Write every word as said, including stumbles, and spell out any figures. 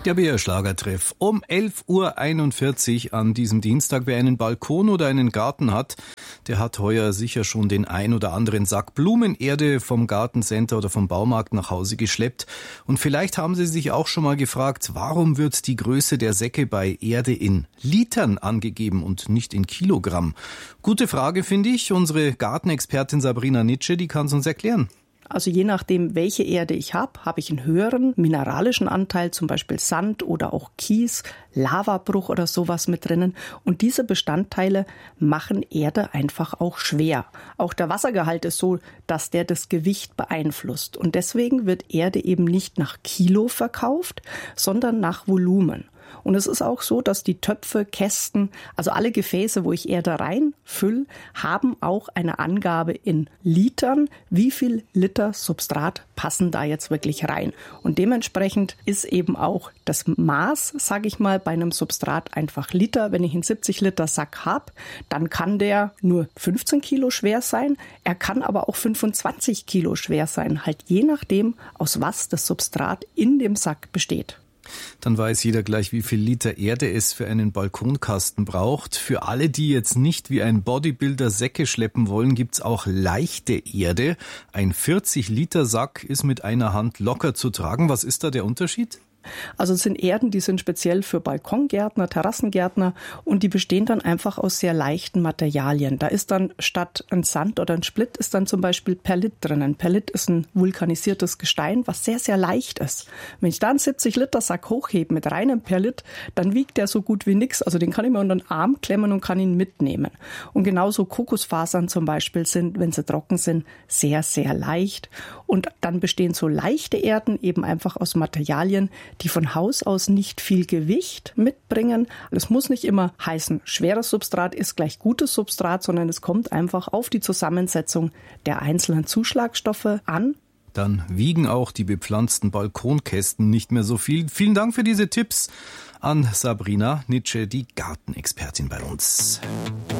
Der B R-Schlagertreff um elf Uhr einundvierzig an diesem Dienstag. Wer einen Balkon oder einen Garten hat, der hat heuer sicher schon den ein oder anderen Sack Blumenerde vom Gartencenter oder vom Baumarkt nach Hause geschleppt. Und vielleicht haben Sie sich auch schon mal gefragt, warum wird die Größe der Säcke bei Erde in Litern angegeben und nicht in Kilogramm? Gute Frage, finde ich. Unsere Gartenexpertin Sabrina Nitsche, die kann es uns erklären. Also je nachdem, welche Erde ich habe, habe ich einen höheren mineralischen Anteil, zum Beispiel Sand oder auch Kies, Lavabruch oder sowas mit drinnen. Und diese Bestandteile machen Erde einfach auch schwer. Auch der Wassergehalt ist so, dass der das Gewicht beeinflusst. Und deswegen wird Erde eben nicht nach Kilo verkauft, sondern nach Volumen. Und es ist auch so, dass die Töpfe, Kästen, also alle Gefäße, wo ich Erde reinfülle, haben auch eine Angabe in Litern, wie viel Liter Substrat passen da jetzt wirklich rein. Und dementsprechend ist eben auch das Maß, sage ich mal, bei einem Substrat einfach Liter. Wenn ich einen siebzig Liter Sack habe, dann kann der nur fünfzehn Kilo schwer sein. Er kann aber auch fünfundzwanzig Kilo schwer sein, halt je nachdem, aus was das Substrat in dem Sack besteht. Dann weiß jeder gleich, wie viel Liter Erde es für einen Balkonkasten braucht. Für alle, die jetzt nicht wie ein Bodybuilder Säcke schleppen wollen, gibt's auch leichte Erde. Ein vierzig Liter Sack ist mit einer Hand locker zu tragen. Was ist da der Unterschied? Also es sind Erden, die sind speziell für Balkongärtner, Terrassengärtner und die bestehen dann einfach aus sehr leichten Materialien. Da ist dann statt ein Sand oder ein Splitt ist dann zum Beispiel Perlit drinnen. Perlit ist ein vulkanisiertes Gestein, was sehr, sehr leicht ist. Wenn ich da einen siebzig Liter Sack hochhebe mit reinem Perlit, dann wiegt der so gut wie nichts. Also den kann ich mir unter den Arm klemmen und kann ihn mitnehmen. Und genauso Kokosfasern zum Beispiel sind, wenn sie trocken sind, sehr, sehr leicht. Und dann bestehen so leichte Erden eben einfach aus Materialien, die von Haus aus nicht viel Gewicht mitbringen. Es muss nicht immer heißen, schweres Substrat ist gleich gutes Substrat, sondern es kommt einfach auf die Zusammensetzung der einzelnen Zuschlagstoffe an. Dann wiegen auch die bepflanzten Balkonkästen nicht mehr so viel. Vielen Dank für diese Tipps an Sabrina Nitsche, die Gartenexpertin bei uns.